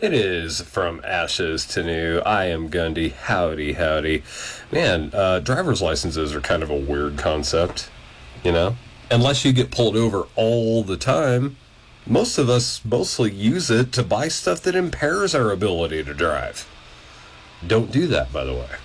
It is From Ashes to New. I am Gundy. Howdy, howdy. Man, driver's licenses are kind of a weird concept, you know? Unless you get pulled over all the time, most of us mostly use it to buy stuff that impairs our ability to drive. Don't do that, by the way.